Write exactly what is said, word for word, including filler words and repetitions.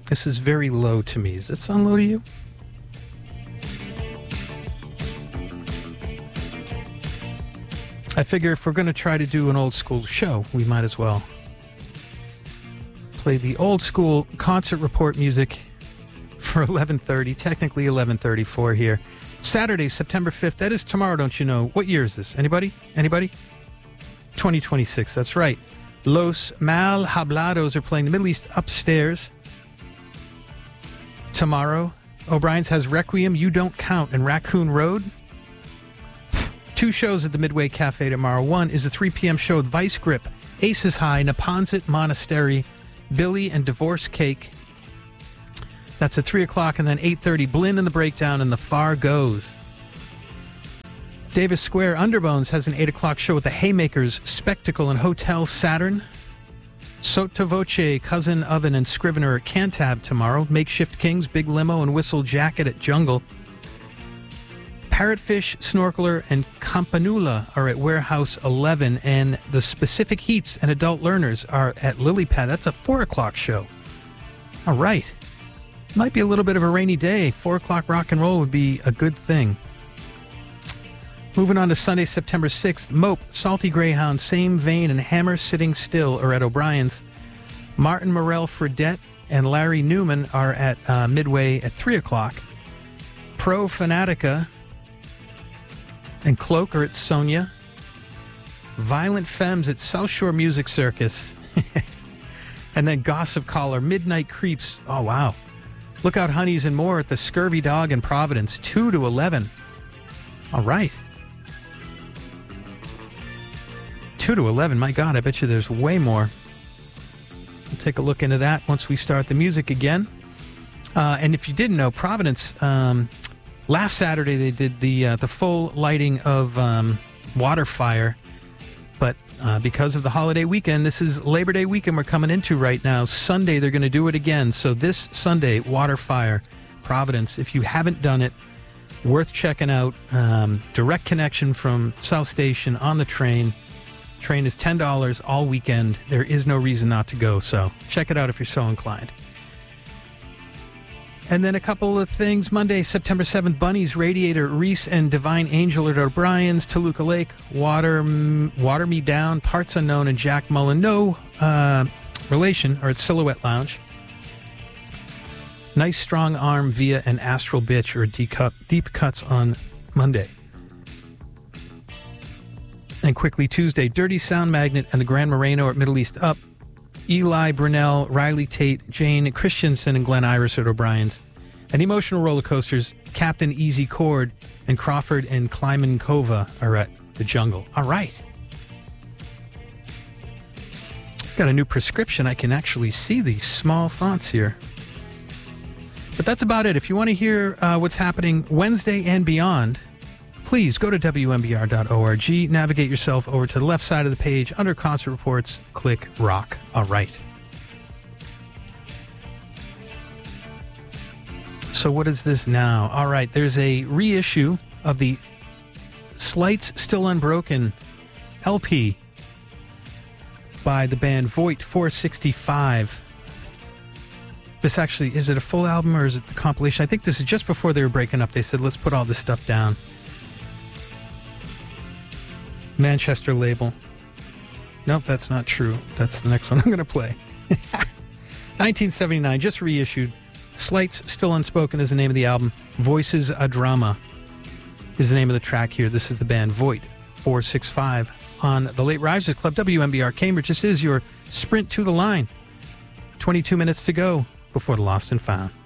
This is very low to me. Does that sound low to you? I figure if we're going to try to do an old school show, we might as well play the old school concert report music for eleven thirty, technically eleven thirty-four here. Saturday, September fifth. That is tomorrow, don't you know? What year is this? Anybody? Anybody? twenty twenty-six, that's right. Los Mal Hablados are playing the Middle East Upstairs tomorrow. O'Brien's has Requiem, You Don't Count, and Raccoon Road. Two shows at the Midway Cafe tomorrow. One is a three p.m. show with Vice Grip, Aces High, Neponset Monastery, Billy, and Divorce Cake. That's at three o'clock, and then eight thirty, Blinn and the Breakdown, and The Far Goes. Davis Square Underbones has an eight o'clock show with the Haymakers, Spectacle, and Hotel Saturn. Sotto Voce, Cousin Oven, and Scrivener at Cantab tomorrow. Makeshift Kings, Big Limo, and Whistle Jacket at Jungle. Parrotfish, Snorkeler, and Campanula are at Warehouse eleven, and the Specific Heats and Adult Learners are at Lily Pad. That's a four o'clock show. All right. Might be a little bit of a rainy day. four o'clock rock and roll would be a good thing. Moving on to Sunday, September sixth. Mope, Salty Greyhound, Same Vein, and Hammer Sitting Still are at O'Brien's. Martin Morell Fredette and Larry Newman are at uh, Midway at three o'clock. Pro Fanatica and Cloak are at Sonia. Violent Femmes at South Shore Music Circus. And then Gossip Collar, Midnight Creeps. Oh, wow. Lookout Honeys and more at the Scurvy Dog in Providence, two to eleven. All right. two to eleven. My God, I bet you there's way more. We'll take a look into that once we start the music again. Uh, and if you didn't know, Providence, um, last Saturday they did the uh, the full lighting of um, Waterfire. But uh, because of the holiday weekend, this is Labor Day weekend we're coming into right now. Sunday, they're going to do it again. So this Sunday, Waterfire, Providence. If you haven't done it, worth checking out. Um, direct connection from South Station on the train. Train is ten dollars all weekend. There is no reason not to go, so check it out if you're so inclined. And then a couple of things. Monday, September seventh, Bunnies, Radiator, Reese, and Divine Angel at O'Brien's. Toluca Lake, Water Water Me Down, Parts Unknown, and Jack Mullen. No uh, relation, or at Silhouette Lounge. Nice Strong Arm, Via, and Astral Bitch, or Deep, Cut, Deep Cuts on Monday. And quickly, Tuesday, Dirty Sound Magnet and the Grand Moreno at Middle East Up. Eli Brunel, Riley Tate, Jane Christensen, and Glenn Iris at O'Brien's. And Emotional Roller Coasters, Captain Easy Cord, and Crawford and Klyman Kova are at the Jungle. All right. Got a new prescription. I can actually see these small fonts here. But that's about it. If you want to hear uh, what's happening Wednesday and beyond, please go to W M B R dot org, navigate yourself over to the left side of the page, under Concert Reports, click Rock. All right. So what is this now? All right, there's a reissue of the Slights Still Unbroken L P by the band Voight four sixty-five. This actually, is it a full album or is it the compilation? I think this is just before they were breaking up. They said, let's put all this stuff down. Manchester label. Nope, that's not true. That's the next one I'm going to play. nineteen seventy-nine, just reissued. Slights Still Unspoken is the name of the album. Voices a Drama is the name of the track here. This is the band Voight four sixty-five on the Late Risers Club, W M B R Cambridge. This is your sprint to the line. twenty-two minutes to go before the Lost and Found.